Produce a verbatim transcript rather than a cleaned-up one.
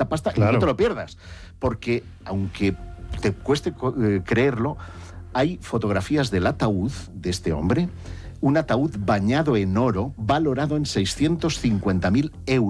pasta, Claro. y no te lo pierdas. Porque, aunque te cueste eh, creerlo, hay fotografías del ataúd de este hombre, un ataúd bañado en oro, valorado en seiscientos cincuenta mil euros.